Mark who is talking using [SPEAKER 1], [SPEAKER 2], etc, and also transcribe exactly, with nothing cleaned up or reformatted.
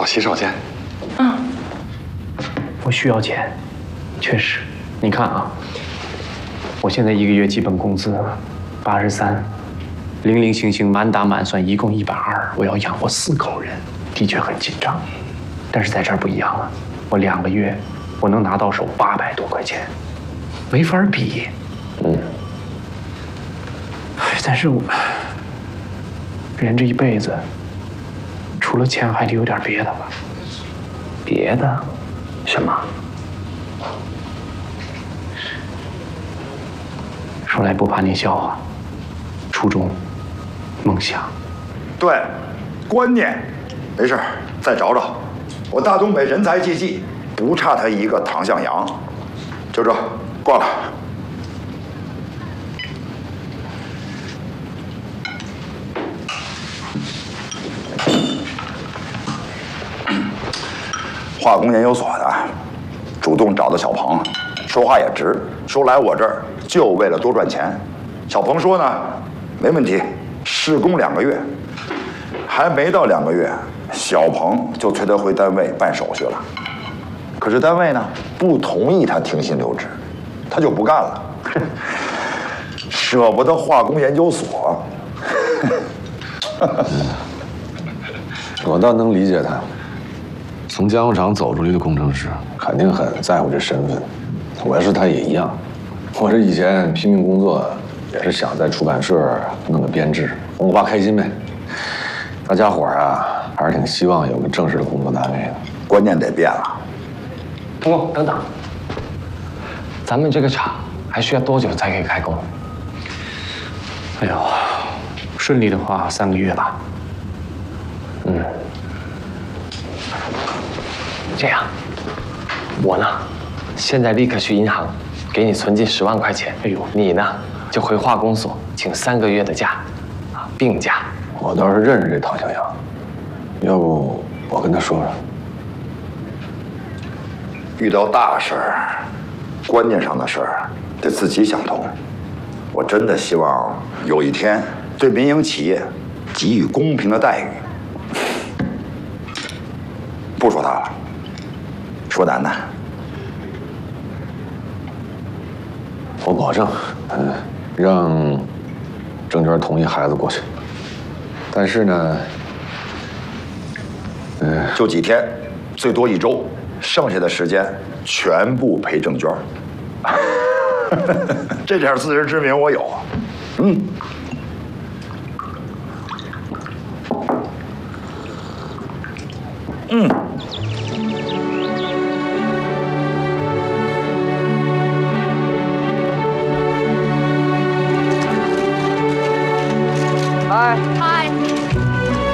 [SPEAKER 1] 找洗手间。
[SPEAKER 2] 嗯，我需要钱，确实。你看啊，我现在一个月基本工资八十三，零零星星满打满算一共一百二，我要养活四口人，的确很紧张。但是在这儿不一样了，我两个月我能拿到手八百多块钱，没法比。嗯。但是我人这一辈子，除了钱还得有点别的吧？别的？什么？说来不怕你笑话，初衷、梦想。
[SPEAKER 3] 对，观念，没事，再找找。我大东北人才济济，不差他一个唐向阳。就这，挂了。化工研究所的，主动找的小鹏，说话也直，说来我这儿就为了多赚钱。小鹏说呢，没问题，试工两个月。还没到两个月，小鹏就催他回单位办手续了。可是单位呢，不同意他停薪留职，他就不干了，舍不得化工研究所。
[SPEAKER 4] 我倒能理解他。从加工厂走出来的工程师，肯定很在乎这身份。我要是他也一样。我这以前拼命工作，也是想在出版社弄个编制，哄我爸开心呗。大家伙儿啊，还是挺希望有个正式的工作单位的。
[SPEAKER 3] 观念得变了。
[SPEAKER 5] 不过等等，咱们这个厂还需要多久才可以开工？
[SPEAKER 2] 哎呦，顺利的话三个月吧。嗯。
[SPEAKER 5] 这样，我呢，现在立刻去银行，给你存进十万块钱。哎呦，你呢，就回化工所请三个月的假，啊，病假。
[SPEAKER 4] 我倒是认识这唐向阳，要不我跟他说说。
[SPEAKER 3] 遇到大事儿，观念上的事儿，得自己想通。我真的希望有一天对民营企业给予公平的待遇。不说他了。说楠楠，
[SPEAKER 4] 我保证，嗯，让郑娟同意孩子过去。但是呢，嗯，
[SPEAKER 3] 就几天，最多一周，剩下的时间全部陪郑娟。这点自知之明我有。嗯。嗯。